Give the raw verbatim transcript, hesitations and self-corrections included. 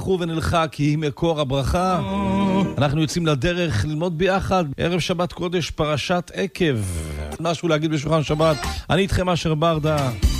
קחו ונלכה כי היא מקור הברכה. אנחנו יוצאים לדרך ללמוד ביחד ערב שבת קודש פרשת עקב. משהו להגיד בשולחן שבת. אני איתכם אשר ברדה.